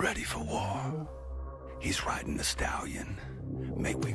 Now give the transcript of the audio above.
ready for war. He's riding the stallion. May we